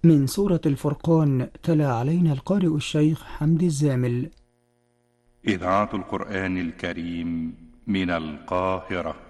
من سورة الفرقان، تلا علينا القارئ الشيخ حمد الزامل. إذاعة القرآن الكريم من القاهرة.